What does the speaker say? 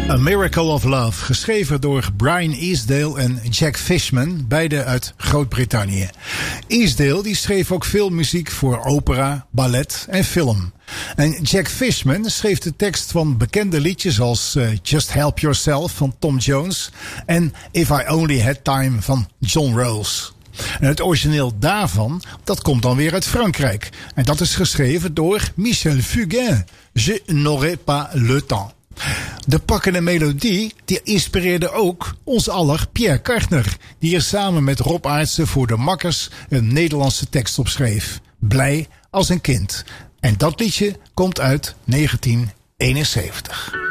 A Miracle of Love, geschreven door Brian Easdale en Jack Fishman, beide uit Groot-Brittannië. Easdale die schreef ook veel muziek voor opera, ballet en film. En Jack Fishman schreef de tekst van bekende liedjes als Just Help Yourself van Tom Jones en If I Only Had Time van John Rolls. En het origineel daarvan, dat komt dan weer uit Frankrijk. En dat is geschreven door Michel Fugain. Je n'aurai pas le temps. De pakkende melodie die inspireerde ook ons aller Pierre Kartner, die er samen met Rob Aartsen voor de Makkers een Nederlandse tekst op schreef. Blij als een kind. En dat liedje komt uit 1971.